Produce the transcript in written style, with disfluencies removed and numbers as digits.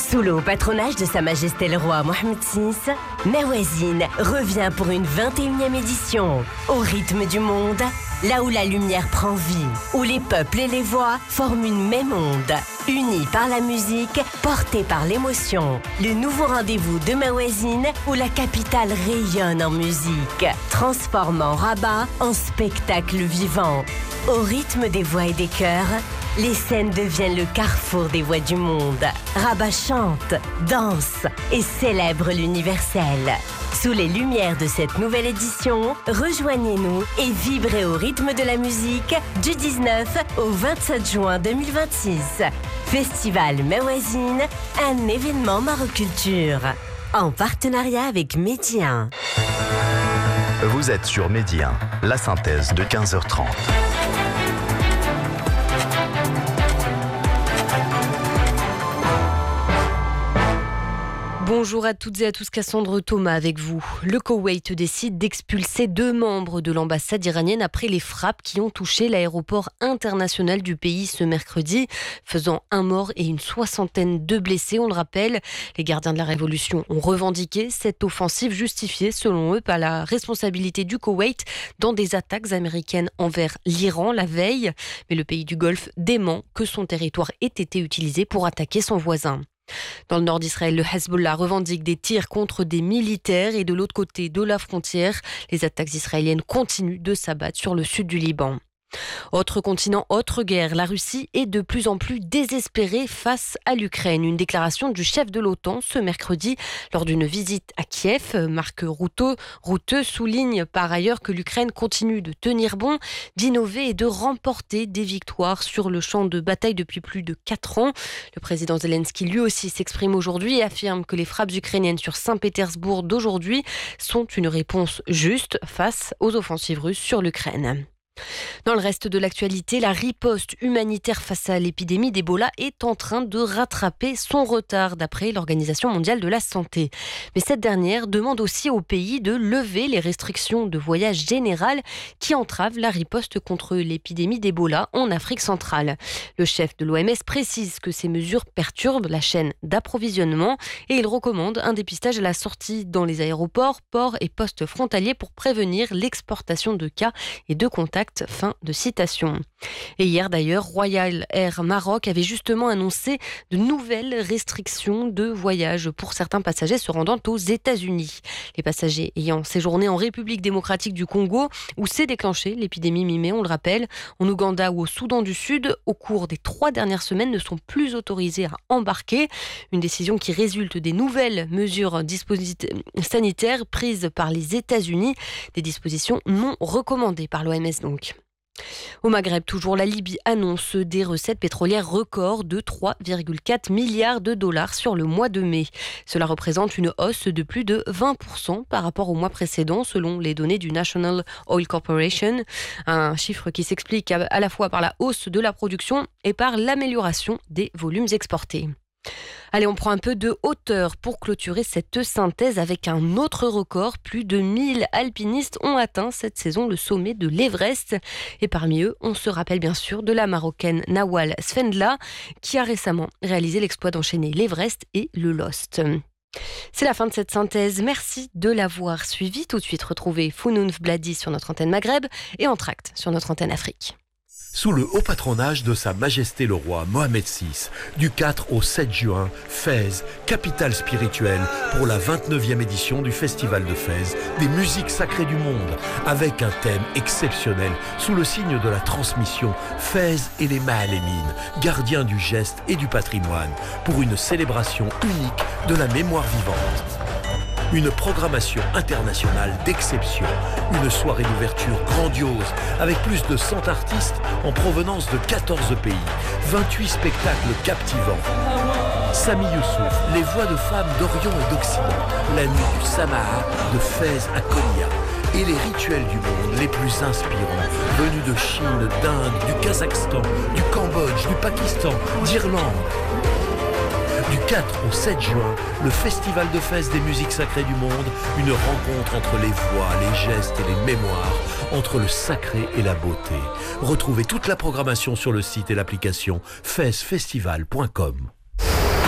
Sous le haut patronage de Sa Majesté le Roi Mohammed VI, Mawazine revient pour une 21e édition. Au rythme du monde, là où la lumière prend vie, où les peuples et les voix forment une même onde. Unis par la musique, portés par l'émotion. Le nouveau rendez-vous de Mawazine, où la capitale rayonne en musique, transformant Rabat en spectacle vivant. Au rythme des voix et des chœurs, les scènes deviennent le carrefour des voix du monde. Rabat chante, danse et célèbre l'universel. Sous les lumières de cette nouvelle édition, rejoignez-nous et vibrez au rythme de la musique du 19 au 27 juin 2026. Festival Mawazine, un événement Maroculture. En partenariat avec Média. Vous êtes sur Média, la synthèse de 15h30. Bonjour à toutes et à tous, Cassandre Thomas avec vous. Le Koweït décide d'expulser 2 membres de l'ambassade iranienne après les frappes qui ont touché l'aéroport international du pays ce mercredi, faisant 1 mort et une 60aine de blessés. On le rappelle, les gardiens de la révolution ont revendiqué cette offensive justifiée, selon eux, par la responsabilité du Koweït dans des attaques américaines envers l'Iran la veille. Mais le pays du Golfe dément que son territoire ait été utilisé pour attaquer son voisin. Dans le nord d'Israël, le Hezbollah revendique des tirs contre des militaires et de l'autre côté de la frontière, les attaques israéliennes continuent de s'abattre sur le sud du Liban. Autre continent, autre guerre. La Russie est de plus en plus désespérée face à l'Ukraine. Une déclaration du chef de l'OTAN ce mercredi lors d'une visite à Kiev. Marc Rutte souligne par ailleurs que l'Ukraine continue de tenir bon, d'innover et de remporter des victoires sur le champ de bataille depuis plus de 4 ans. Le président Zelensky lui aussi s'exprime aujourd'hui et affirme que les frappes ukrainiennes sur Saint-Pétersbourg d'aujourd'hui sont une réponse juste face aux offensives russes sur l'Ukraine. Dans le reste de l'actualité, la riposte humanitaire face à l'épidémie d'Ebola est en train de rattraper son retard, d'après l'Organisation mondiale de la santé. Mais cette dernière demande aussi au pays de lever les restrictions de voyage générales qui entravent la riposte contre l'épidémie d'Ebola en Afrique centrale. Le chef de l'OMS précise que ces mesures perturbent la chaîne d'approvisionnement et il recommande un dépistage à la sortie dans les aéroports, ports et postes frontaliers pour prévenir l'exportation de cas et de contacts. Fin de citation. Et hier d'ailleurs, Royal Air Maroc avait justement annoncé de nouvelles restrictions de voyage pour certains passagers se rendant aux États-Unis. Les passagers ayant séjourné en République démocratique du Congo, où s'est déclenchée l'épidémie mi-mai, on le rappelle, en Ouganda ou au Soudan du Sud, au cours des 3 dernières semaines, ne sont plus autorisés à embarquer. Une décision qui résulte des nouvelles mesures sanitaires prises par les États-Unis, des dispositions non recommandées par l'OMS donc. Au Maghreb, toujours, la Libye annonce des recettes pétrolières records de 3,4 milliards de dollars sur le mois de mai. Cela représente une hausse de plus de 20% par rapport au mois précédent, selon les données du National Oil Corporation. Un chiffre qui s'explique à la fois par la hausse de la production et par l'amélioration des volumes exportés. Allez, on prend un peu de hauteur pour clôturer cette synthèse avec un autre record. Plus de 1000 alpinistes ont atteint cette saison le sommet de l'Everest. Et parmi eux, on se rappelle bien sûr de la Marocaine Nawal Sfendla, qui a récemment réalisé l'exploit d'enchaîner l'Everest et le Lost. C'est la fin de cette synthèse. Merci de l'avoir suivi. Tout de suite, retrouvez Founounf Bladi sur notre antenne Maghreb et Entracte sur notre antenne Afrique. Sous le haut patronage de Sa Majesté le Roi Mohammed VI, du 4 au 7 juin, Fès, capitale spirituelle, pour la 29e édition du Festival de Fès, des musiques sacrées du monde, avec un thème exceptionnel, sous le signe de la transmission, Fès et les Maalémines, gardiens du geste et du patrimoine, pour une célébration unique de la mémoire vivante. Une programmation internationale d'exception, une soirée d'ouverture grandiose avec plus de 100 artistes en provenance de 14 pays, 28 spectacles captivants. Sami Youssouf, les voix de femmes d'Orient et d'Occident, la nuit du Samaha, de Fès à Konya, et les rituels du monde les plus inspirants, venus de Chine, d'Inde, du Kazakhstan, du Cambodge, du Pakistan, d'Irlande. Du 4 au 7 juin, le Festival de Fès des musiques sacrées du monde, une rencontre entre les voix, les gestes et les mémoires, entre le sacré et la beauté. Retrouvez toute la programmation sur le site et l'application fesfestival.com.